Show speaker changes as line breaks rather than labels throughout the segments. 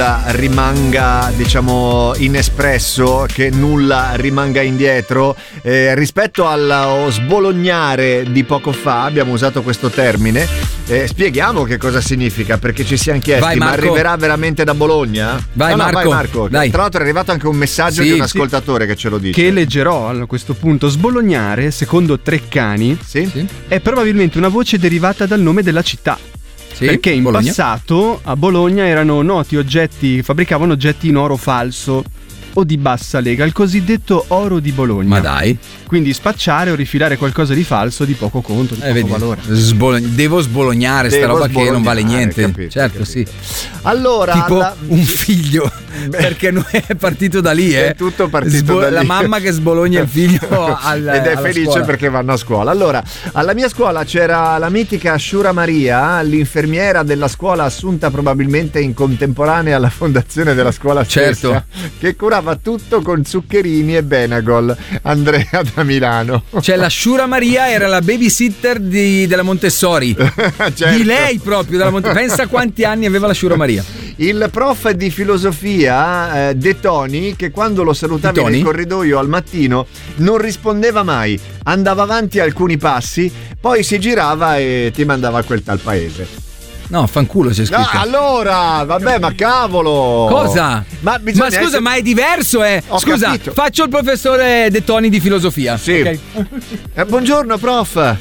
nulla rimanga, diciamo, inespresso, che nulla rimanga indietro. Rispetto allo sbolognare di poco fa, abbiamo usato questo termine. Spieghiamo che cosa significa, perché ci siamo chiesti:
vai,
ma arriverà veramente da Bologna?
Vai, Marco.
Vai, Marco.
Dai.
Tra l'altro è arrivato anche un messaggio di un ascoltatore che ce lo dice,
che leggerò a questo punto. Sbolognare, secondo Treccani, è probabilmente una voce derivata dal nome della città. Perché in passato a Bologna erano noti fabbricavano oggetti in oro falso o di bassa lega, il cosiddetto oro di Bologna.
Ma dai.
Quindi spacciare o rifilare qualcosa di falso di poco conto, di poco valore.
Devo sbolognare sta roba che non vale niente.
Capito.
Sì.
Allora,
tipo un figlio, perché non è partito da lì,
È tutto partito da lì.
La mamma che sbologna il figlio
ed è felice
scuola.
perché vanno a scuola. Allora, alla mia scuola c'era la mitica Shura Maria, l'infermiera della scuola assunta probabilmente in contemporanea alla fondazione della scuola stessa, che curava tutto con zuccherini e Benagol. Andrea da Milano.
Cioè la Shura Maria era la babysitter della Montessori.
Certo.
Di lei proprio, pensa quanti anni aveva la Shura Maria.
Il prof di filosofia De Toni, che quando lo salutavi nel corridoio al mattino non rispondeva mai, andava avanti alcuni passi, poi si girava e ti mandava a quel tal paese.
No, fanculo c'è scritto.
No, allora, vabbè, ma cavolo.
Cosa? Ma scusa, ma è diverso, Scusa,
capito.
faccio il professore De Toni di filosofia.
Sì.
Okay.
Buongiorno, prof.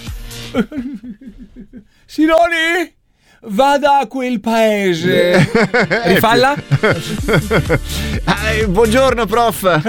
Sironi, vada a quel paese. Rifalla?
Buongiorno, prof.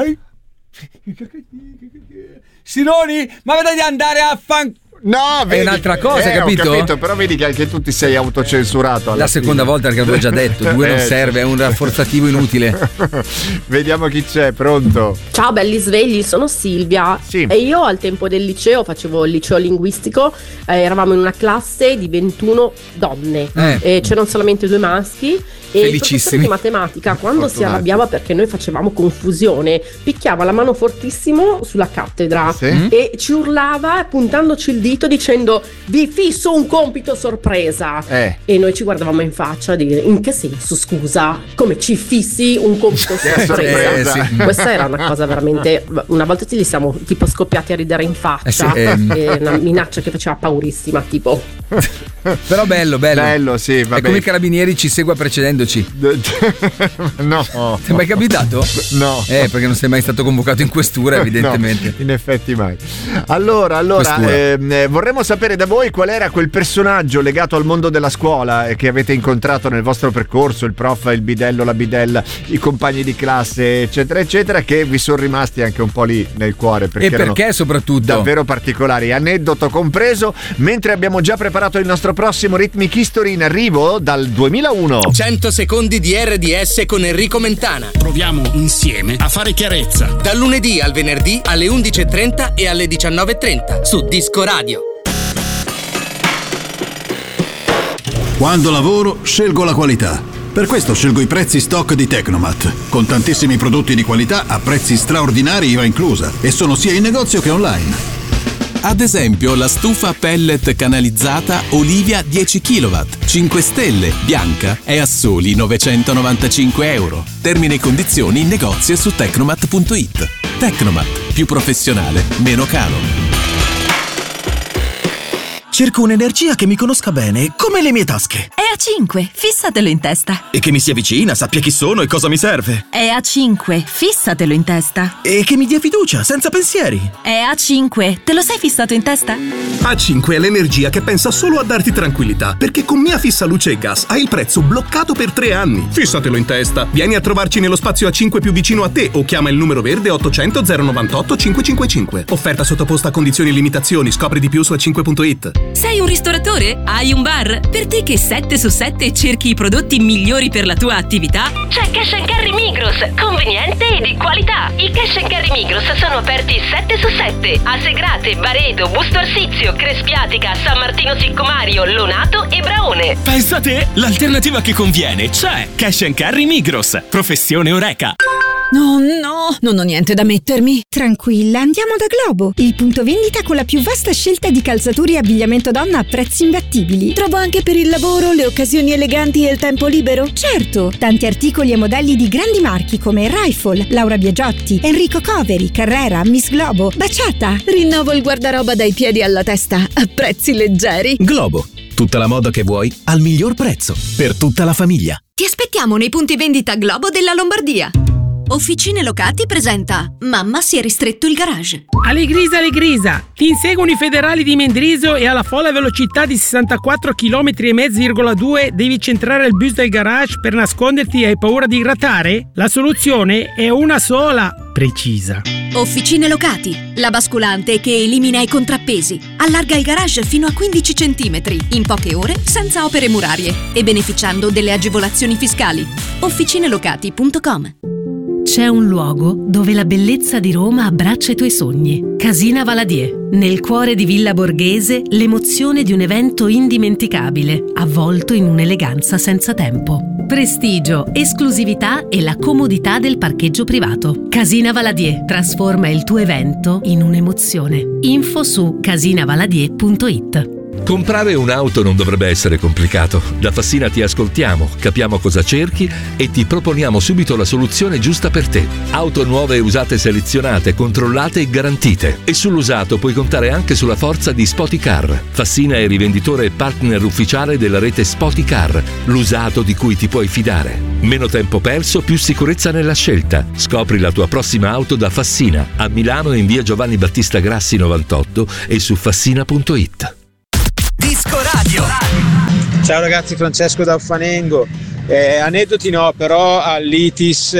Sironi, ma veda di andare a
No, vedi,
è un'altra cosa, capito?
Ho capito, però vedi che anche tu ti sei autocensurato.
La seconda volta che avevo già detto, 2 non serve, è un rafforzativo inutile.
Vediamo chi c'è, pronto?
Ciao belli svegli, sono Silvia.
Sì.
E io al tempo del liceo facevo il liceo linguistico, eravamo in una classe di 21 donne, c'erano solamente 2 maschi. E il professore di matematica, quando si arrabbiava perché noi facevamo confusione, picchiava la mano fortissimo sulla cattedra e ci urlava puntandoci il dito dicendo: vi fisso un compito sorpresa. E noi ci guardavamo in faccia a dire: in che senso, scusa? Come ci fissi un compito sorpresa? Questa era una cosa veramente, una volta li siamo tipo scoppiati a ridere in faccia, una minaccia che faceva paurissima, tipo.
Però bello,
sì, vabbè.
È come i carabinieri ci segua precedendoci.
No.
Ti è mai capitato?
No.
Perché non sei mai stato convocato in questura, evidentemente.
No, in effetti mai. Allora, vorremmo sapere da voi qual era quel personaggio legato al mondo della scuola che avete incontrato nel vostro percorso, il prof, il bidello, la bidella, i compagni di classe, eccetera, eccetera, che vi sono rimasti anche un po' lì nel cuore.
Perché soprattutto? Davvero
particolari, aneddoto compreso, mentre abbiamo già preparato il nostro prossimo Rhythmic History in arrivo dal 2001.
100 secondi di RDS con Enrico Mentana.
Proviamo insieme a fare chiarezza.
Dal lunedì al venerdì alle 11.30 e alle 19.30 su Disco Radio.
Quando lavoro scelgo la qualità. Per questo scelgo i prezzi stock di Tecnomat, con tantissimi prodotti di qualità a prezzi straordinari IVA inclusa, e sono sia in negozio che online.
Ad esempio la stufa pellet canalizzata Olivia 10 kW, 5 stelle, bianca, è a soli €995. Termini e condizioni in negozio su tecnomat.it. Tecnomat, più professionale, meno caro.
Cerco un'energia che mi conosca bene, come le mie tasche.
È A5, fissatelo in testa.
E che mi si avvicina, sappia chi sono e cosa mi serve.
È A5, fissatelo in testa.
E che mi dia fiducia, senza pensieri.
È A5, te lo sei fissato in testa?
A5 è l'energia che pensa solo a darti tranquillità, perché con Mia Fissa Luce e Gas hai il prezzo bloccato per 3 anni. Fissatelo in testa. Vieni a trovarci nello spazio A5 più vicino a te o chiama il numero verde 800 098 555. Offerta sottoposta a condizioni e limitazioni. Scopri di più su A5.it.
Sei un ristoratore? Hai un bar? Per te che 7 su 7 cerchi i prodotti migliori per la tua attività?
C'è Cash & Carry Migros, conveniente e di qualità. I Cash & Carry Migros sono aperti 7 su 7 a Segrate, Baredo, Busto Arsizio, Crespiatica, San Martino Siccomario, Lonato e Braone.
Pensa a te, l'alternativa che conviene c'è. Cash & Carry Migros, professione Oreca.
Oh no, non ho niente da mettermi.
Tranquilla, andiamo da Globo, il punto vendita con la più vasta scelta di calzature e abbigliamento donna a prezzi imbattibili.
Trovo anche per il lavoro, le occasioni eleganti e il tempo libero?
Certo, tanti articoli e modelli di grandi marchi come Rifle, Laura Biagiotti, Enrico Coveri, Carrera, Miss Globo, Baciata.
Rinnovo il guardaroba dai piedi alla testa a prezzi leggeri.
Globo, tutta la moda che vuoi al miglior prezzo per tutta la famiglia.
Ti aspettiamo nei punti vendita Globo della Lombardia. Officine Locati presenta Mamma si è ristretto il garage.
Allegrisa, ti inseguono i federali di Mendrisio e alla folle velocità di 64 km/h devi centrare il bus del garage per nasconderti e hai paura di grattare? La soluzione è una sola, precisa.
Officine Locati, la basculante che elimina i contrappesi. Allarga il garage fino a 15 cm in poche ore senza opere murarie e beneficiando delle agevolazioni fiscali. Officinelocati.com.
C'è un luogo dove la bellezza di Roma abbraccia i tuoi sogni. Casina Valadier. Nel cuore di Villa Borghese, l'emozione di un evento indimenticabile, avvolto in un'eleganza senza tempo. Prestigio, esclusività e la comodità del parcheggio privato. Casina Valadier trasforma il tuo evento in un'emozione. Info su casinavaladier.it.
Comprare un'auto non dovrebbe essere complicato. Da Fassina ti ascoltiamo, capiamo cosa cerchi e ti proponiamo subito la soluzione giusta per te. Auto nuove e usate selezionate, controllate e garantite. E sull'usato puoi contare anche sulla forza di Spoticar. Fassina è rivenditore e partner ufficiale della rete Spoticar, l'usato di cui ti puoi fidare. Meno tempo perso, più sicurezza nella scelta. Scopri la tua prossima auto da Fassina, a Milano in via Giovanni Battista Grassi 98 e su fassina.it.
Disco Radio.
Ciao ragazzi, Francesco da Offanengo. Aneddoti no, però all'ITIS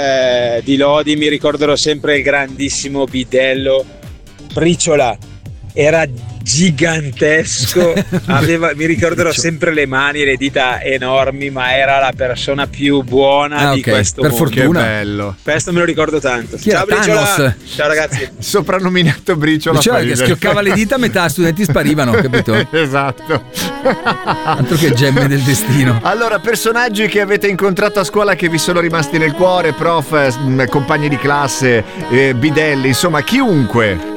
di Lodi mi ricorderò sempre il grandissimo bidello Briciola. Era gigantesco, mi ricorderò sempre le mani e le dita enormi, ma era la persona più buona di questo
per
mondo.
Fortuna.
Che bello.
Questo me lo ricordo tanto.
Chi
Ciao
era,
Briciola.
Thanos?
Ciao ragazzi.
Soprannominato Briciola.
Che schioccava le dita, metà studenti sparivano, capito?
Esatto.
Altro che gemme del destino.
Allora, personaggi che avete incontrato a scuola che vi sono rimasti nel cuore, prof, compagni di classe, bidelli, insomma chiunque.